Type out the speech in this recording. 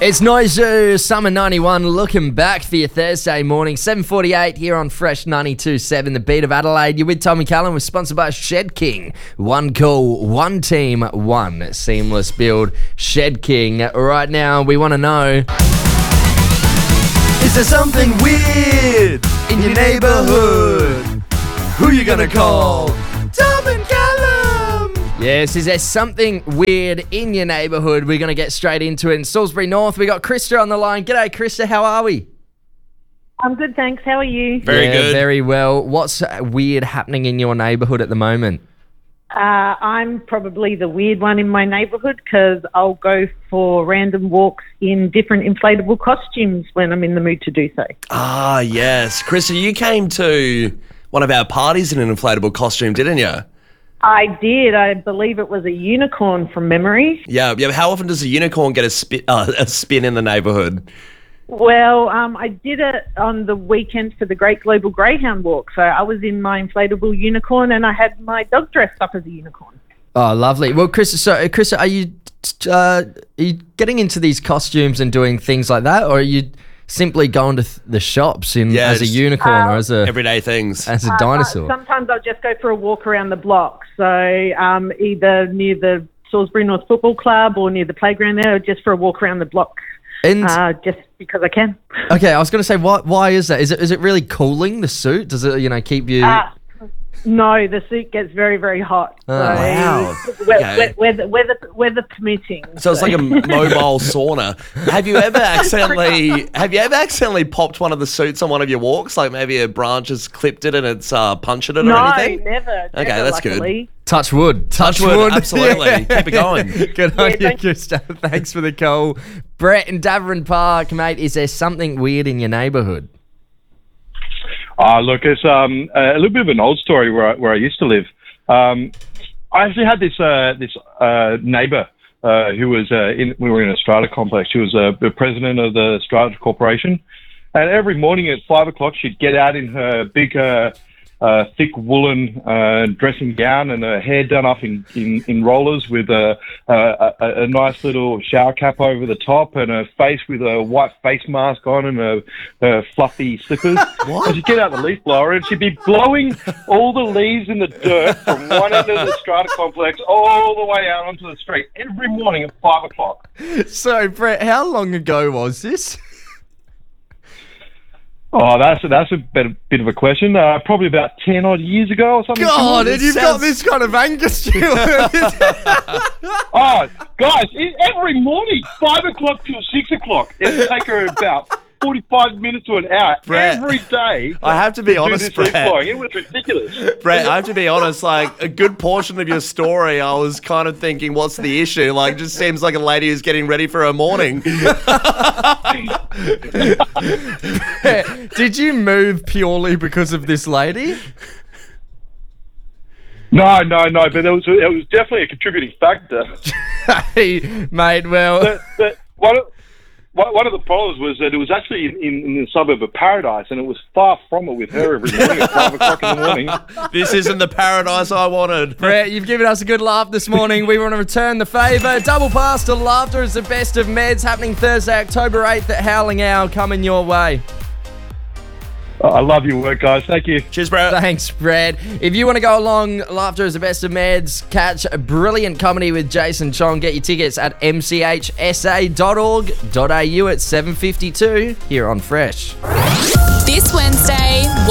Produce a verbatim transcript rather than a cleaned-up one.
It's Noizu, Summer ninety-one, looking back for your Thursday morning, seven forty-eight here on Fresh ninety-two point seven, the beat of Adelaide. You're with Tommy Cullen. We're sponsored by Shed King. One call, one team, one seamless build. Shed King. Right now, we want to know... Is there something weird in your neighbourhood? Who you gonna call? Tom and Callum! Yes, is there something weird in your neighbourhood? We're going to get straight into it. In Salisbury North, we got Krista on the line. G'day, Krista. How are we? I'm good, thanks. How are you? Very yeah, good. Very well. What's weird happening in your neighbourhood at the moment? Uh, I'm probably the weird one in my neighbourhood because I'll go for random walks in different inflatable costumes when I'm in the mood to do so. Ah, yes. Krista, you came to one of our parties in an inflatable costume, didn't you? I did. I believe it was a unicorn from memory. Yeah. Yeah. How often does a unicorn get a, spin, uh, a spin in the neighbourhood? Well, um, I did it on the weekend for the Great Global Greyhound Walk. So I was in my inflatable unicorn and I had my dog dressed up as a unicorn. Oh, lovely. Well, Krista, so, uh, Krista, are you, uh, are you getting into these costumes and doing things like that, or are you simply going to th- the shops in Yeah, as a just unicorn uh, or as a Everyday things. as a Uh, dinosaur? Uh, sometimes I'll just go for a walk around the block. So um, either near the Salisbury North Football Club or near the playground there, or just for a walk around the block. And Uh, just because I can. okay, I was going to say, why? Why is that? Is it is it really cooling, the suit? Does it, you know, keep you? Uh, no, the suit gets very, very hot. Oh, so, wow. we- Okay. we- Weather, weather, weather permitting. So it's like a mobile sauna. Have you ever accidentally have you ever accidentally popped one of the suits on one of your walks? Like maybe a branch has clipped it and it's uh, punctured it no, or anything? never. Okay, never, that's good. luckily. Touch wood. Touch, Touch wood, absolutely. Keep it going. Good on Yeah, you, thank- Krista. Thanks for the call. Brett in Davern Park, mate, is there something weird in your neighbourhood? Uh, look, it's um, a little bit of an old story where I, where I used to live. Um, I actually had this uh, this uh, neighbour uh, who was uh, in. We were in a strata complex. She was uh, the president of the Strata Corporation, and every morning at five o'clock, she'd get out in her big, uh, uh, thick woolen uh, dressing gown and her hair done up in, in, in rollers with a, a, a, a nice little shower cap over the top and her face with a white face mask on and her, her fluffy slippers. What? And she'd get out the leaf blower and she'd be blowing all the leaves in the dirt from one end of the strata complex all the way out onto the street every morning at five o'clock. So, Brett, how long ago was this? Oh, that's a, that's a bit, bit of a question. Uh, probably about ten odd years ago or something. God, similar. and you've got this kind of anger still. Oh, guys, it, every morning, five o'clock till six o'clock. It would take her about forty-five minutes to an hour Brett, every day. I have to be do honest, this leaf Brett. blowing. It was ridiculous. Brett, I have to be honest, like, a good portion of your story, I was kind of thinking, what's the issue? Like, just seems like a lady who's getting ready for her morning. Did you move purely because of this lady? No, no, no, but it was it was definitely a contributing factor. Hey, mate, well... But, but one of one one of the problems was that it was actually in, in, in the suburb of Paradise, and it was far from it with her every morning at five o'clock in the morning. This isn't the paradise I wanted. Brett, you've given us a good laugh this morning. We want to return the favour. Double pass to Laughter is the best of meds, happening Thursday, October eighth at Howling Owl, coming your way. Oh, I love your work, guys. Thank you. Cheers, Brett. Thanks, Brad. If you want to go along, Laughter is the best of meds. Catch a brilliant comedy with Jason Chong. Get your tickets at m c h s a dot org dot a u at seven fifty-two here on Fresh. This Wednesday,